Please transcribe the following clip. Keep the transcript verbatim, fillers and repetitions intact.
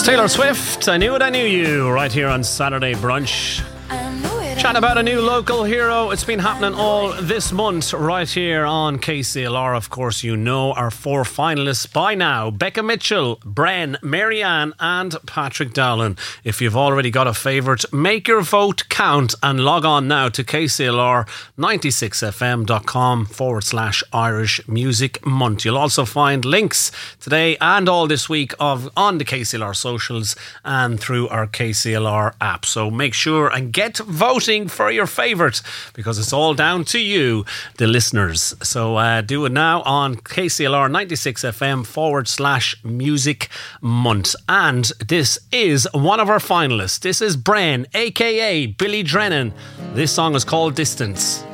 It's Taylor Swift, I Knew It, I Knew You, right here on Saturday Brunch. Chat about a new local hero. It's been happening all this month right here on K C L R. Of course, you know our four finalists by now. Becca Mitchell, Bren, Marianne and Patrick Dowling. If you've already got a favourite, make your vote count and log on now to K C L R ninety-six F M dot com forward slash Irish Music Month. You'll also find links today and all this week of on the K C L R socials and through our K C L R app. So make sure and get voting for your favourite, because it's all down to you, the listeners. So uh, do it now on K C L R ninety-six F M forward slash Music Month. And this is one of our finalists. This is Bren, aka Billy Drennan. This song is called Distance.